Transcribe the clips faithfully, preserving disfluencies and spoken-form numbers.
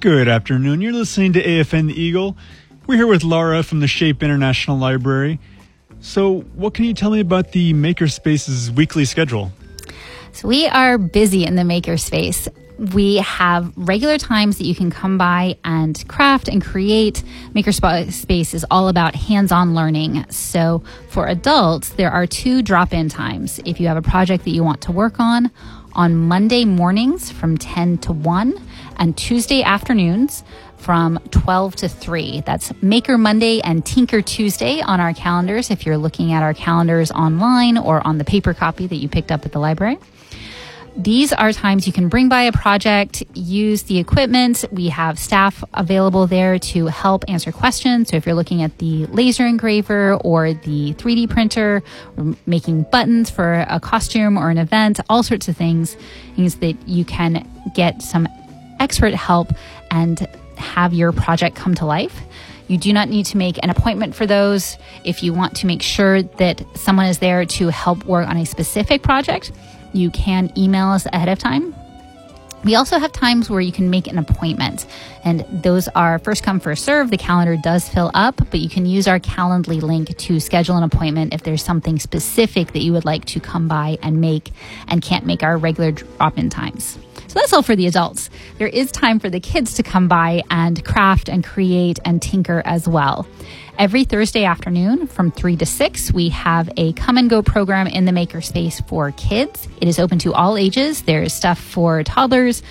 Good afternoon. You're listening to A F N The Eagle. We're here with Laura from the Shape International Library. So what can you tell me about the Makerspace's weekly schedule? So we are busy in the Makerspace. We have regular times that you can come by and craft and create. Makerspace is all about hands-on learning. So for adults, there are two drop-in times. If you have a project that you want to work on, on Monday mornings from ten to one and Tuesday afternoons from twelve to three. That's Maker Monday and Tinker Tuesday on our calendars if you're looking at our calendars online or on the paper copy that you picked up at the library. These are times you can bring by a project, use the equipment. We have staff available there to help answer questions. So if you're looking at the laser engraver or the three D printer, or making buttons for a costume or an event, all sorts of things, things that you can get some expert help and have your project come to life. You do not need to make an appointment for those. If you want to make sure that someone is there to help work on a specific project, you can email us ahead of time. We also have times where you can make an appointment, and those are first come, first serve. The calendar does fill up, but you can use our Calendly link to schedule an appointment if there's something specific that you would like to come by and make and can't make our regular drop-in times. So that's all for the adults. There is time for the kids to come by and craft and create and tinker as well. Every Thursday afternoon from three to six, we have a come and go program in the Makerspace for kids. It is open to all ages. There's stuff for toddlers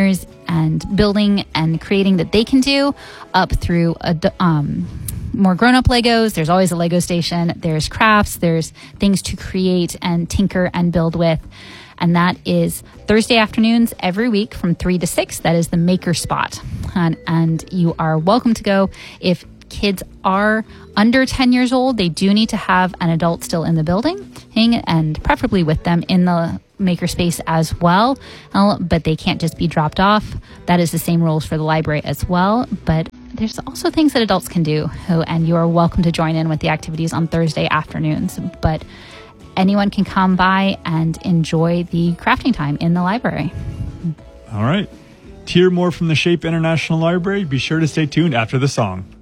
and building and creating that they can do up through a, um, more grown-up Legos. There's always a Lego station. There's crafts. There's things to create and tinker and build with. And that is Thursday afternoons every week from three to six. That is the Maker Spot. And, and you are welcome to go. If kids are under ten years old, they do need to have an adult still in the building and preferably with them in the Makerspace as well. But they can't just be dropped off. That is the same rules for the library as well. But there's also things that adults can do. And you are welcome to join in with the activities on Thursday afternoons. But anyone can come by and enjoy the crafting time in the library. All right. To hear more from the Shape International Library, be sure to stay tuned after the song.